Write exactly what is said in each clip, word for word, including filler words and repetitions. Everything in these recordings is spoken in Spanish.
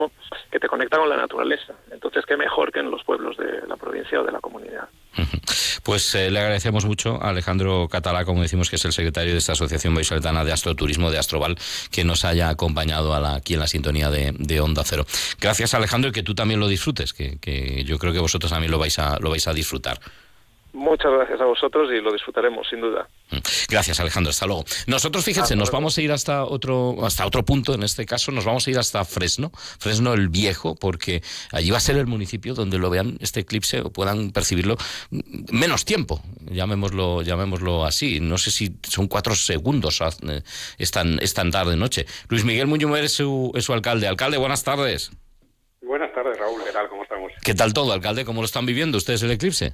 que te conecta con la naturaleza. Entonces, qué mejor que en los pueblos de la provincia o de la comunidad. Pues eh, le agradecemos mucho a Alejandro Catalá, como decimos, que es el secretario de esta Asociación Vallisoletana de Astroturismo de Astroval, que nos haya acompañado a la, aquí en la sintonía de, de Onda Cero. Gracias, Alejandro, y que tú también lo disfrutes, que, que yo creo que vosotros también lo vais a, lo vais a disfrutar. Muchas gracias a vosotros y lo disfrutaremos, sin duda. Gracias, Alejandro. Hasta luego. Nosotros, fíjense, nos vamos a ir hasta otro hasta otro punto, en este caso nos vamos a ir hasta Fresno, Fresno el Viejo, porque allí va a ser el municipio donde lo vean este eclipse o puedan percibirlo menos tiempo, llamémoslo llamémoslo así. No sé si son cuatro segundos, es tan, es tan tarde noche. Luis Miguel Muñoz es su, es su alcalde. Alcalde, buenas tardes. Buenas tardes, Raúl. ¿Qué tal? ¿Cómo estamos? ¿Qué tal todo, alcalde? ¿Cómo lo están viviendo ustedes el eclipse?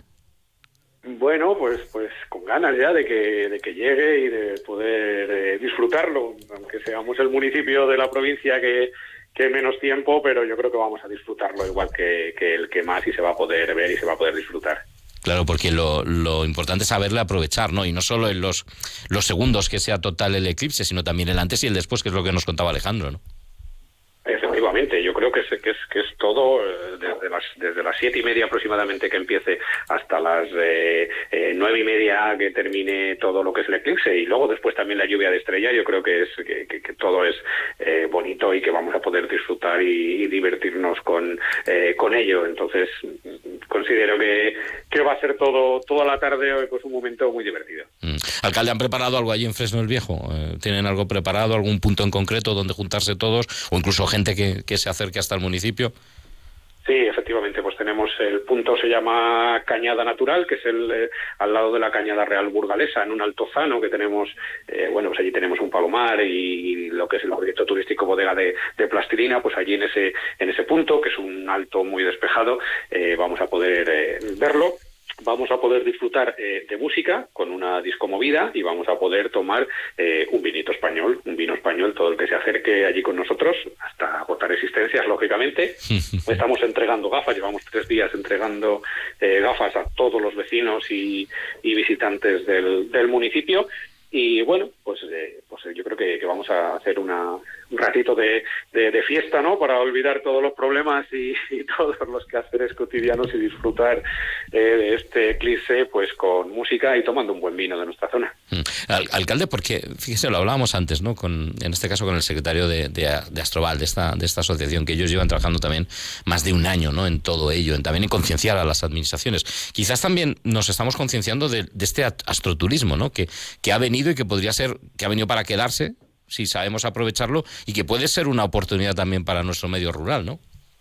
Bueno, pues pues con ganas ya de que de que llegue y de poder eh, disfrutarlo, aunque seamos el municipio de la provincia que, que menos tiempo, pero yo creo que vamos a disfrutarlo igual que, que el que más y se va a poder ver y se va a poder disfrutar. Claro, porque lo, lo importante es saberle aprovechar, ¿no? Y no solo en los, los segundos que sea total el eclipse, sino también el antes y el después, que es lo que nos contaba Alejandro, ¿no? Efectivamente, yo creo que es, que es, que es todo eh, desde las desde las siete y media aproximadamente que empiece hasta las eh, eh, nueve y media que termine todo lo que es el eclipse, y luego después también la lluvia de estrella. Yo creo que es que, que, que todo es eh, bonito y que vamos a poder disfrutar y, y divertirnos con eh, con ello. Entonces considero que, que va a ser todo toda la tarde pues un momento muy divertido. Mm. Alcalde, ¿han preparado algo allí en Fresno el Viejo? Eh, ¿Tienen algo preparado, algún punto en concreto donde juntarse todos, o incluso gente que, que se acerque hasta el municipio? Sí, efectivamente, pues tenemos el punto, se llama Cañada Natural, que es el eh, al lado de la Cañada Real Burgalesa, en un altozano que tenemos, eh, bueno, pues allí tenemos un palomar y, y lo que es el proyecto turístico Bodega de, de Plastilina, pues allí en ese en ese punto, que es un alto muy despejado, eh, vamos a poder eh, verlo. Vamos a poder disfrutar eh, de música con una discomovida y vamos a poder tomar eh, un vinito español, un vino español, todo el que se acerque allí con nosotros, hasta agotar existencias, lógicamente. Estamos entregando gafas, llevamos tres días entregando eh, gafas a todos los vecinos y, y visitantes del, del municipio. Y bueno, pues, eh, pues yo creo que, que vamos a hacer una, un ratito de, de, de fiesta, ¿no? Para olvidar todos los problemas y, y todos los quehaceres cotidianos y disfrutar eh, de este eclipse pues con música y tomando un buen vino de nuestra zona. Al, alcalde, porque fíjese, lo hablábamos antes, ¿no? Con, en este caso con el secretario de, de, de Astroval, de esta, de esta asociación, que ellos llevan trabajando también más de un año, ¿no? En todo ello, en, también en concienciar a las administraciones. Quizás también nos estamos concienciando de, de este astroturismo, ¿no? Que, que ha venido y que podría ser, que ha venido para quedarse, si sabemos aprovecharlo, y que puede ser una oportunidad también para nuestro medio rural, ¿no?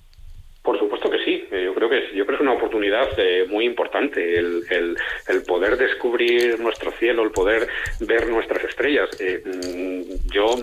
Por supuesto que sí. Yo creo que es, yo creo que es una oportunidad eh, muy importante el, el, el poder descubrir nuestro cielo, el poder ver nuestras estrellas. Eh, yo,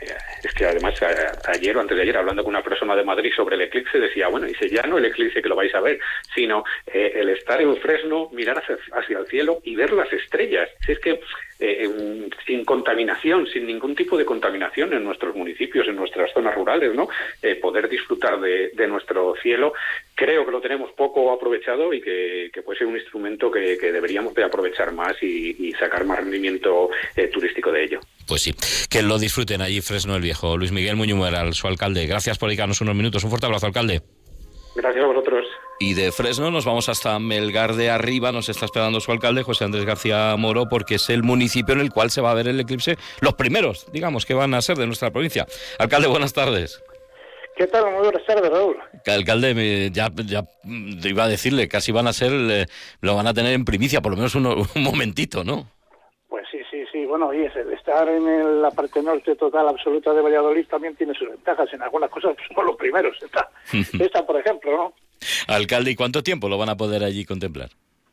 es que además a, ayer o antes de ayer, hablando con una persona de Madrid sobre el eclipse, decía, bueno, dice, ya no el eclipse que lo vais a ver, sino eh, el estar en Fresno, mirar hacia, hacia el cielo y ver las estrellas. Si es que eh, sin contaminación, sin ningún tipo de contaminación en nuestros municipios, en nuestras zonas rurales, ¿no? Eh, poder disfrutar de, de nuestro cielo, creo que lo tenemos poco aprovechado y que, que puede ser un instrumento que, que deberíamos de aprovechar más y, y sacar más rendimiento eh, turístico de ello. Pues sí, que lo disfruten allí Fresno el Viejo. Luis Miguel Muñoz Mueral, su alcalde, gracias por dedicarnos unos minutos. Un fuerte abrazo, alcalde. Gracias a vosotros. Y de Fresno nos vamos hasta Melgar de Arriba, nos está esperando su alcalde, José Andrés García Moro, porque es el municipio en el cual se va a ver el eclipse, los primeros, digamos, que van a ser de nuestra provincia. Alcalde, buenas tardes. ¿Qué tal? Muy buenas tardes, Raúl. Alcalde, me, ya, ya iba a decirle, casi van a ser, eh, lo van a tener en primicia, por lo menos uno, un momentito, ¿no? Pues sí, sí, sí. Bueno, oye, el estar en el, la parte norte total absoluta de Valladolid también tiene sus ventajas. En algunas cosas pues, somos los primeros. Esta, esta, por ejemplo, ¿no? Alcalde, ¿y cuánto tiempo lo van a poder allí contemplar?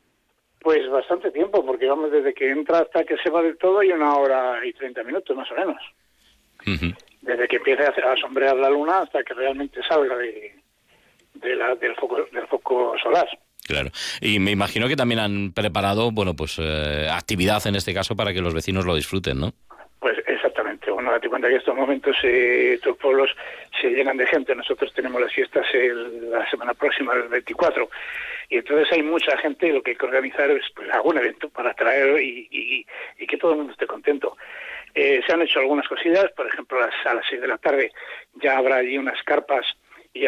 Pues bastante tiempo, porque vamos desde que entra hasta que se va del todo y una hora y treinta minutos, más o menos. Uh-huh. Desde que empiece a sombrear la luna hasta que realmente salga de, de la, del foco del foco solar. Claro. Y me imagino que también han preparado, bueno, pues eh, actividad en este caso para que los vecinos lo disfruten, ¿no? Pues exactamente. Bueno, date cuenta que en estos momentos eh, estos pueblos se llenan de gente. Nosotros tenemos las fiestas el, la semana próxima, el veinticuatro. Y entonces hay mucha gente y lo que hay que organizar es pues, algún evento para atraer y, y, y que todo el mundo esté contento. Eh, se han hecho algunas cosillas, por ejemplo, a las, a las seis de la tarde ya habrá allí unas carpas